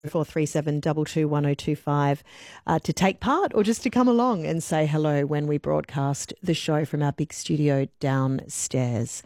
437 1025 to take part or just to come along and say hello when we broadcast the show from our big studio downstairs.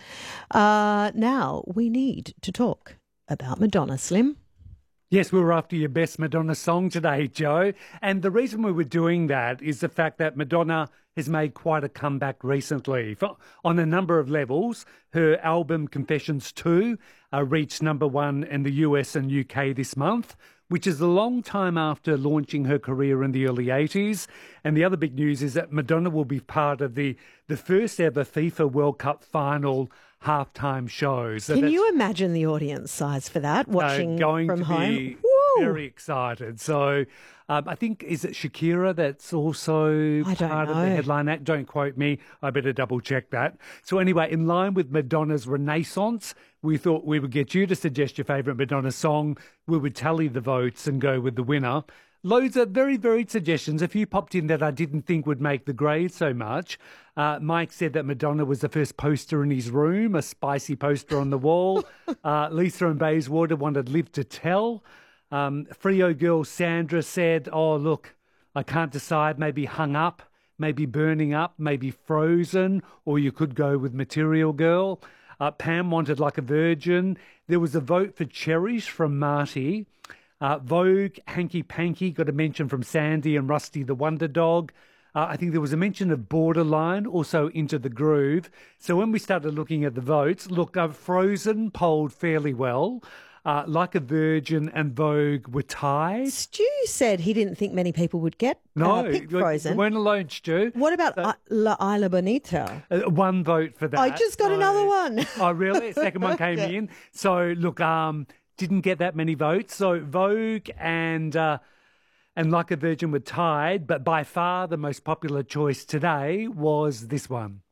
Now we need to talk about Madonna, Slim. Yes, we were after your best Madonna song today, Joe. And the reason we were doing that is the fact that Madonna has made quite a comeback recently. On a number of levels, her album Confessions 2 reached #1 in the US and UK this month, which is a long time after launching her career in the early 80s. And the other big news is that Madonna will be part of the first ever FIFA World Cup final halftime show. So Can you imagine the audience size for that, watching going from to home? Be very excited. So I think, is it Shakira that's also part of the headline act? Don't quote me. I better double check that. So anyway, in line with Madonna's renaissance, we thought we would get you to suggest your favourite Madonna song. We would tally the votes and go with the winner. Loads of very varied suggestions. A few popped in that I didn't think would make the grade so much. Mike said that Madonna was the first poster in his room, a spicy poster on the wall. Lisa in Bayswater wanted Live to Tell. Frio girl Sandra said, oh, look, I can't decide, maybe Hung Up, maybe Burning Up, maybe Frozen, or you could go with Material Girl. Pam wanted Like a Virgin. There was a vote for Cherish from Marty. Vogue, Hanky Panky, got a mention from Sandy and Rusty the Wonder Dog. I think there was a mention of Borderline, also Into the Groove. So when we started looking at the votes, look, Frozen polled fairly well. Like a Virgin and Vogue were tied. Stu said he didn't think many people would pick Frozen. You weren't alone, Stu. What about La Isla Bonita? One vote for that. I just got another one. Oh, really? Second one came in. So, look, didn't get that many votes. So Vogue and Like a Virgin were tied, but by far the most popular choice today was this one.